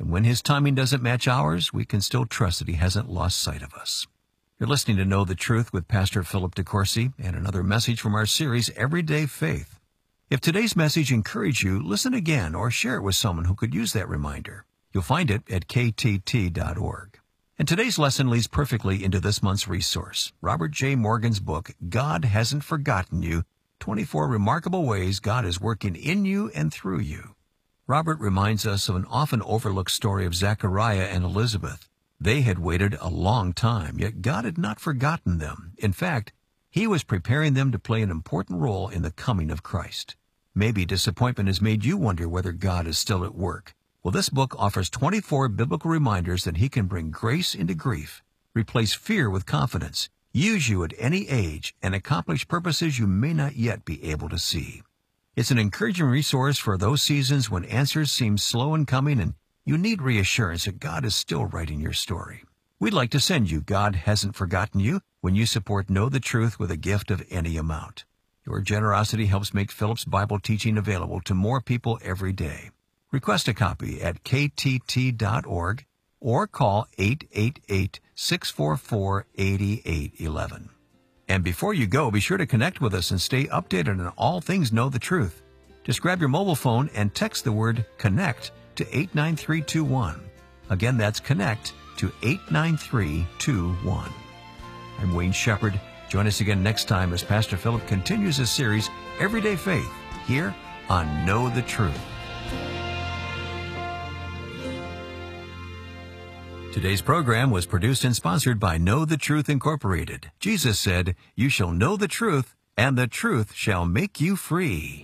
And when His timing doesn't match ours, we can still trust that He hasn't lost sight of us. You're listening to Know the Truth with Pastor Philip DeCourcy and another message from our series, Everyday Faith. If today's message encouraged you, listen again or share it with someone who could use that reminder. You'll find it at ktt.org. And today's lesson leads perfectly into this month's resource, Robert J. Morgan's book, God Hasn't Forgotten You, 24 Remarkable Ways God is Working in You and Through You. Robert reminds us of an often overlooked story of Zechariah and Elizabeth. They had waited a long time, yet God had not forgotten them. In fact, He was preparing them to play an important role in the coming of Christ. Maybe disappointment has made you wonder whether God is still at work. Well, this book offers 24 biblical reminders that He can bring grace into grief, replace fear with confidence, use you at any age, and accomplish purposes you may not yet be able to see. It's an encouraging resource for those seasons when answers seem slow in coming and you need reassurance that God is still writing your story. We'd like to send you God Hasn't Forgotten You when you support Know the Truth with a gift of any amount. Your generosity helps make Philip's Bible teaching available to more people every day. Request a copy at ktt.org or call 888-644-8811. And before you go, be sure to connect with us and stay updated on all things Know the Truth. Just grab your mobile phone and text the word CONNECT to 89321. Again, that's CONNECT to 89321. I'm Wayne Shepherd. Join us again next time as Pastor Philip continues his series, Everyday Faith, here on Know the Truth. Today's program was produced and sponsored by Know the Truth Incorporated. Jesus said, "You shall know the truth, and the truth shall make you free."